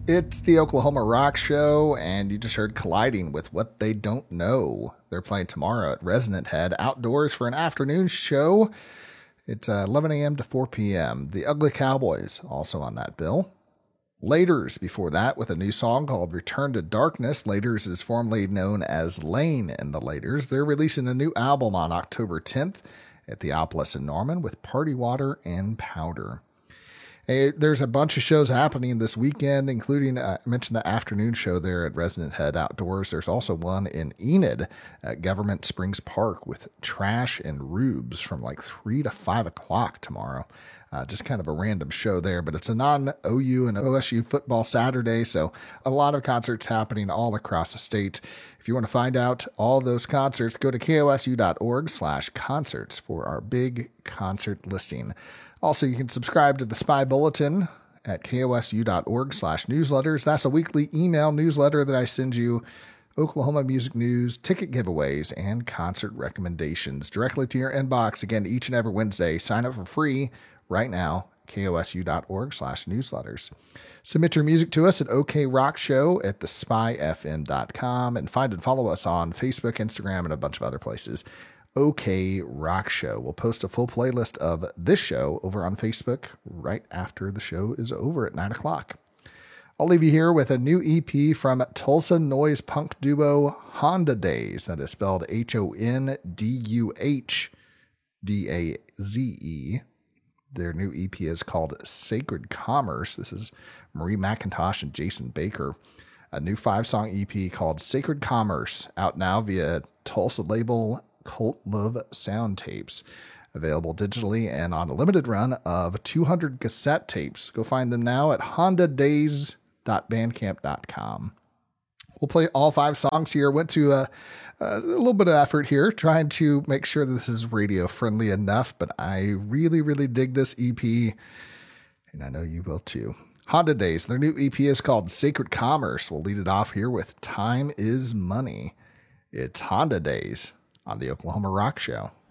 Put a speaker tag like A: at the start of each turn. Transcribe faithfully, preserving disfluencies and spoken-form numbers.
A: It's the Oklahoma Rock Show, and you just heard Colliding with What They Don't Know. They're playing tomorrow at Resonant Head outdoors for an afternoon show. It's uh, eleven a.m. to four p.m. The Ugly Cowboys also on that bill. Laters before that with a new song called Return to Darkness. Laters is formerly known as Lane and the Laters. They're releasing a new album on October tenth at the Theopolis in Norman with Party Water and Powder. Hey, there's a bunch of shows happening this weekend, including, uh, I mentioned the afternoon show there at Resonant Head Outdoors. There's also one in Enid at Government Springs Park with Trash and Rubes from like three to five o'clock tomorrow. Uh, just kind of a random show there, but it's a non-O U and O S U football Saturday, so a lot of concerts happening all across the state. If you want to find out all those concerts, go to kosu.org slash concerts for our big concert listing. Also, you can subscribe to the Spy Bulletin at kosu.org slash newsletters. That's a weekly email newsletter that I send you Oklahoma music news, ticket giveaways, and concert recommendations directly to your inbox. Again, each and every Wednesday. Sign up for free right now, kosu.org slash newsletters. Submit your music to us at okrockshow at the spy f m dot com and find and follow us on Facebook, Instagram, and a bunch of other places. OK Rock Show. We'll post a full playlist of this show over on Facebook right after the show is over at nine o'clock. I'll leave you here with a new E P from Tulsa noise punk duo Honda Daze. That is spelled H O N D U H D A Z E. Their new E P is called Sacred Commerce. This is Marie McIntosh and Jason Baker. A new five-song E P called Sacred Commerce, out now via Tulsa label Cult Love Sound Tapes, available digitally and on a limited run of two hundred cassette tapes. Go find them now at honda daze dot bandcamp dot com. We'll play all five songs here. Went to a, a little bit of effort here trying to make sure this is radio friendly enough, but I really, really dig this E P, and I know you will too. Honda Daze, their new E P is called Sacred Commerce. We'll lead it off here with Time is Money. It's Honda Daze on the Oklahoma Rock Show.